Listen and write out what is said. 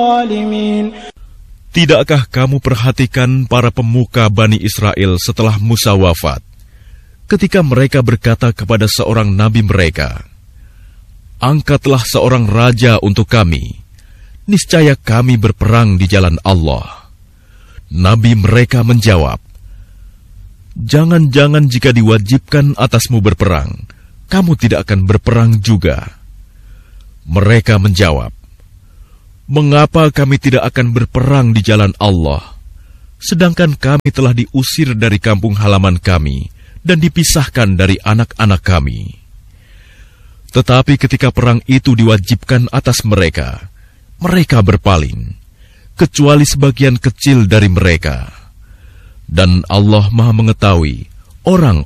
Tidakkah kamu perhatikan para pemuka Bani Israel setelah Musa wafat, ketika mereka berkata kepada seorang nabi mereka, "Angkatlah seorang raja untuk kami, niscaya kami berperang di jalan Allah." Nabi mereka menjawab, "Jangan-jangan jika diwajibkan atasmu berperang, kamu tidak akan berperang juga." Mereka menjawab, "Mengapa kami tidak akan berperang di jalan Allah, sedangkan kami telah diusir dari kampung halaman kami dan dipisahkan dari anak-anak kami?" Tetapi ketika perang itu diwajibkan atas mereka, mereka berpaling, kecuali sebagian kecil dari mereka. Dan Allah Maha mengetahui orang